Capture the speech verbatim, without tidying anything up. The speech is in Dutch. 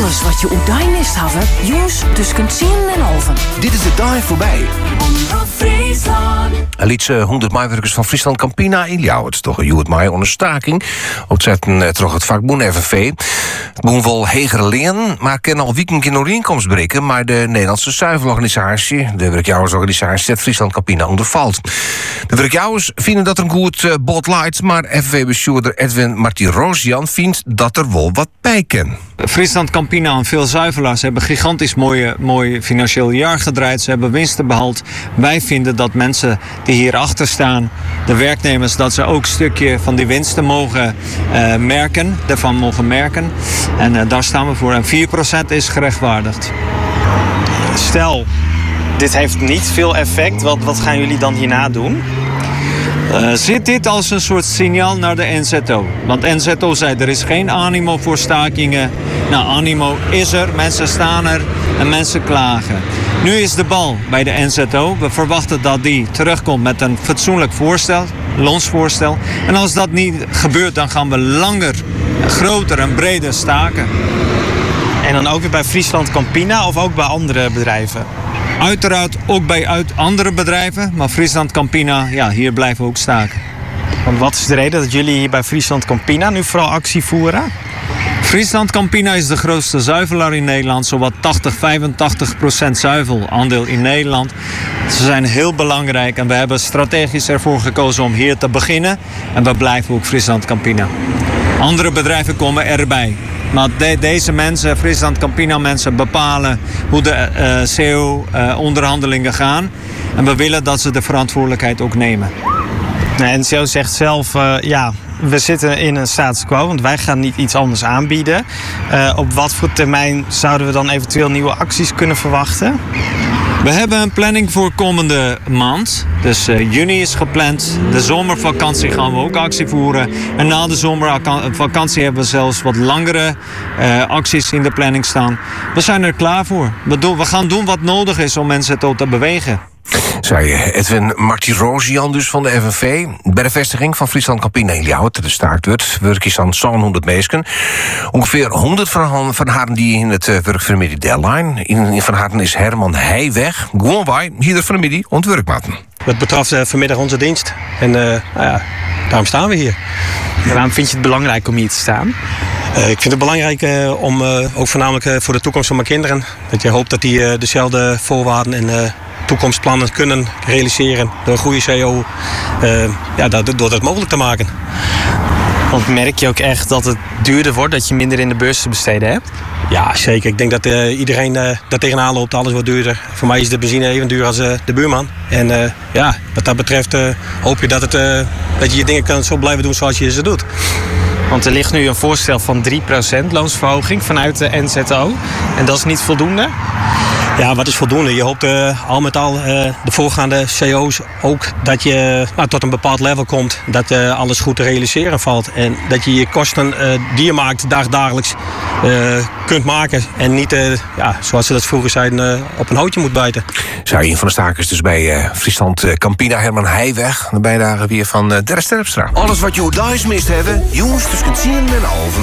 Alles wat je oedij mist hebben, jongens, tussen tien en halven. Dit is de dag voorbij. Omroep Friesland. Een liedse honderd meiwerkers van Friesland Campina in Ljouwert. Toch een Joet Mai onder staking. Opzetten uh, terug het vakboen F N V. Het boen vol hegere leen, maar kan al weekend in overeenkomst breken. Maar de Nederlandse zuivelorganisatie, de werkjouwersorganisatie, zet Friesland Campina onder valt. De werkjouwers vinden dat er een goed uh, bod leidt, maar F N V-bestuurder Edwin Martirosian vindt dat er wel wat bij kan. Friesland Campina en veel zuivelaars hebben gigantisch mooie, mooi financieel jaar gedraaid. Ze hebben winsten behaald. Wij vinden dat mensen die hierachter staan, de werknemers, dat ze ook een stukje van die winsten mogen uh, merken, daarvan mogen merken. En uh, daar staan we voor. En vier procent is gerechtvaardigd. Stel, dit heeft niet veel effect. Wat, wat gaan jullie dan hierna doen? Uh, zit dit als een soort signaal naar de N Z O? Want N Z O zei, er is geen animo voor stakingen. Nou, animo is er, mensen staan er en mensen klagen. Nu is de bal bij de N Z O. We verwachten dat die terugkomt met een fatsoenlijk voorstel, loonsvoorstel. En als dat niet gebeurt, dan gaan we langer, groter en breder staken. En dan ook weer bij Friesland Campina of ook bij andere bedrijven? Uiteraard ook bij uit andere bedrijven, maar Friesland Campina, ja, hier blijven we ook staken. Want wat is de reden dat jullie hier bij Friesland Campina nu vooral actie voeren? Friesland Campina is de grootste zuivelaar in Nederland. Zowat tachtig, vijfentachtig procent zuivelaandeel in Nederland. Ze zijn heel belangrijk en we hebben strategisch ervoor gekozen om hier te beginnen. En we blijven ook Friesland Campina. Andere bedrijven komen erbij. Maar de, deze mensen, Friesland Campina mensen, bepalen hoe de uh, C E O-onderhandelingen uh, gaan. En we willen dat ze de verantwoordelijkheid ook nemen. Nee, en C E O zegt zelf, uh, ja, we zitten in een status quo, want wij gaan niet iets anders aanbieden. Uh, op wat voor termijn zouden we dan eventueel nieuwe acties kunnen verwachten? We hebben een planning voor komende maand. Dus uh, juni is gepland. De zomervakantie gaan we ook actie voeren. En na de zomervakantie hebben we zelfs wat langere uh, acties in de planning staan. We zijn er klaar voor. We, doen, we gaan doen wat nodig is om mensen tot te bewegen. Zei Edwin Martirosian dus van de F N V. Bij de vestiging van Friesland Campina in Ljouwert, de staakt wordt, werk is aan zo'n meesken. Ongeveer honderd van, van haar die in het uh, werk van de middag deadline. In, in van haar is Herman Heij weg. Gewoon wij, hier van de middag, ontwerkmaten. Het betreft uh, vanmiddag onze dienst. En uh, nou ja, daarom staan we hier. En waarom vind je het belangrijk om hier te staan? Uh, ik vind het belangrijk uh, om, uh, ook voornamelijk uh, voor de toekomst van mijn kinderen, dat je hoopt dat die uh, dezelfde voorwaarden en uh, toekomstplannen kunnen realiseren door een goede C E O, uh, ja, door dat mogelijk te maken. Want merk je ook echt dat het duurder wordt, dat je minder in de beurs te besteden hebt? Ja, zeker. Ik denk dat uh, iedereen uh, daar tegenaan loopt. Alles wordt duurder. Voor mij is de benzine even duur als uh, de buurman. En uh, ja, wat dat betreft uh, hoop je dat, het, uh, dat je je dingen kan zo blijven doen zoals je ze doet. Want er ligt nu een voorstel van drie procent loonsverhoging vanuit de N Z O. En dat is niet voldoende? Ja, wat is voldoende? Je hoopt uh, al met al uh, de voorgaande C E O's ook dat je nou, tot een bepaald level komt. Dat uh, alles goed te realiseren valt. En dat je je kosten uh, die je maakt dagdagelijks uh, kunt maken. En niet, uh, ja, zoals ze dat vroeger zeiden, uh, op een houtje moet bijten. Zei een van de stakers dus bij uh, Friesland uh, Campina, Herman Heijweg. De bijdrage weer van uh, Dennis Terpstra. Alles wat je hoe mist hebben, jongens, tussen tien en half.